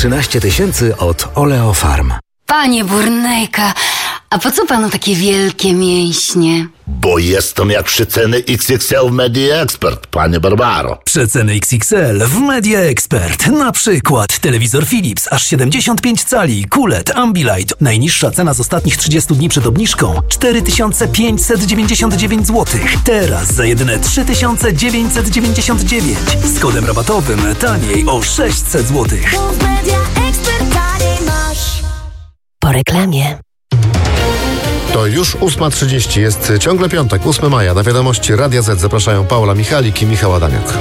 13 000 od Oleo Farm. Panie Burnejka, a po co panu takie wielkie mięśnie? Bo jestem jak przeceny XXL w Media Expert, panie Barbaro. Przeceny XXL w Media Expert. Na przykład telewizor Philips aż 75 cali, QLED, Ambilight. Najniższa cena z ostatnich 30 dni przed obniżką 4599 zł. Teraz za jedyne 3999. Z kodem rabatowym taniej o 600 zł. Po reklamie. To już 8:30, jest ciągle piątek, 8 maja. Na wiadomości Radia Z zapraszają Paula Michalik i Michał Adamiuk.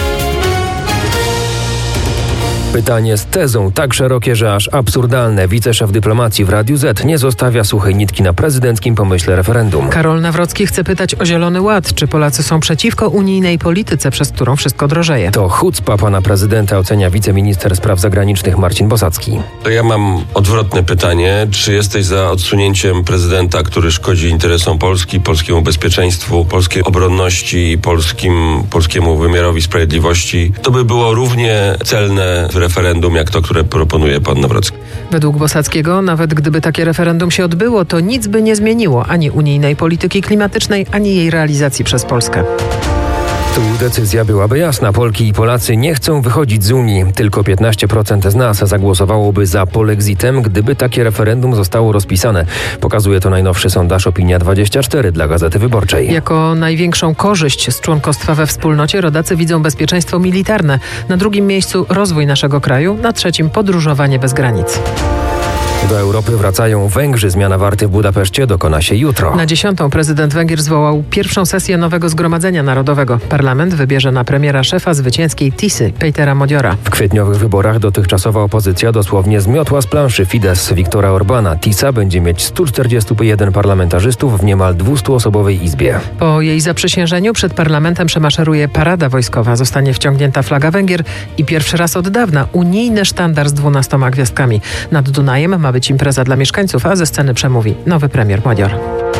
Pytanie z tezą tak szerokie, że aż absurdalne. Wiceszef dyplomacji w Radiu Z nie zostawia suchej nitki na prezydenckim pomyśle referendum. Karol Nawrocki chce pytać o Zielony Ład. Czy Polacy są przeciwko unijnej polityce, przez którą wszystko drożeje? To chucpa pana prezydenta, ocenia wiceminister spraw zagranicznych Marcin Bosacki. To ja mam odwrotne pytanie. Czy jesteś za odsunięciem prezydenta, który szkodzi interesom Polski, polskiemu bezpieczeństwu, polskiej obronności i polskiemu wymiarowi sprawiedliwości? To by było równie celne referendum, jak to, które proponuje pan Nawrocki. Według Bosackiego, nawet gdyby takie referendum się odbyło, to nic by nie zmieniło ani unijnej polityki klimatycznej, ani jej realizacji przez Polskę. Tu decyzja byłaby jasna. Polki i Polacy nie chcą wychodzić z Unii. Tylko 15% z nas zagłosowałoby za polexitem, gdyby takie referendum zostało rozpisane. Pokazuje to najnowszy sondaż Opinia24 dla Gazety Wyborczej. Jako największą korzyść z członkostwa we wspólnocie rodacy widzą bezpieczeństwo militarne. Na drugim miejscu rozwój naszego kraju, na trzecim podróżowanie bez granic. Do Europy wracają Węgrzy. Zmiana warty w Budapeszcie dokona się jutro. Na 10. prezydent Węgier zwołał pierwszą sesję nowego Zgromadzenia Narodowego. Parlament wybierze na premiera szefa zwycięskiej Tisy, Petera Modiora. W kwietniowych wyborach dotychczasowa opozycja dosłownie zmiotła z planszy Fidesz Viktora Orbana. Tisa będzie mieć 141 parlamentarzystów w niemal 200-osobowej izbie. Po jej zaprzysiężeniu przed parlamentem przemaszeruje parada wojskowa. Zostanie wciągnięta flaga Węgier i pierwszy raz od dawna unijny sztandar z 12 gwiazdkami. Nad Dunajem ma być impreza dla mieszkańców, a ze sceny przemówi nowy premier Modior.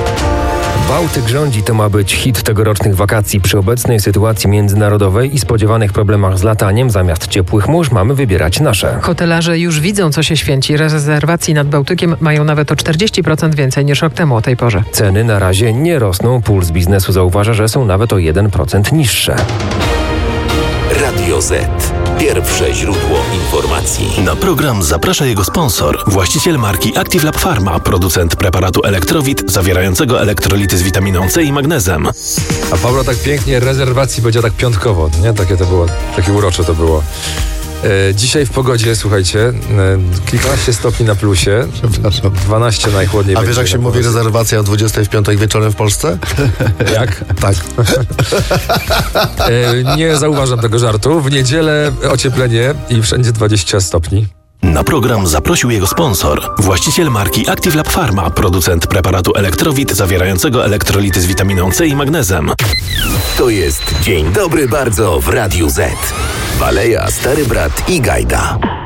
Bałtyk rządzi to ma być hit tegorocznych wakacji. Przy obecnej sytuacji międzynarodowej i spodziewanych problemach z lataniem, zamiast ciepłych mórz mamy wybierać nasze. Hotelarze już widzą, co się święci. Rezerwacji nad Bałtykiem mają nawet o 40% więcej niż rok temu o tej porze. Ceny na razie nie rosną. Puls biznesu zauważa, że są nawet o 1% niższe. Radio Z. Pierwsze źródło informacji. Na program zaprasza jego sponsor, właściciel marki Active Lab Pharma, producent preparatu Elektrowit zawierającego elektrolity z witaminą C i magnezem. A Paula tak pięknie rezerwacji powiedział tak piątkowo, nie? Takie urocze to było. Dzisiaj w pogodzie, słuchajcie, kilkanaście stopni na plusie. Przepraszam. 12 najchłodniej. A wiesz, jak się mówi rezerwacja o 20 w piątek wieczorem w Polsce? Jak? Tak. Nie zauważam tego żartu. W niedzielę ocieplenie i wszędzie 20 stopni. Na program zaprosił jego sponsor, właściciel marki Active Lab Pharma, producent preparatu Elektrowit zawierającego elektrolity z witaminą C i magnezem. To jest Dzień Dobry Bardzo w Radiu Z. Baleja, Stary Brat i Gajda.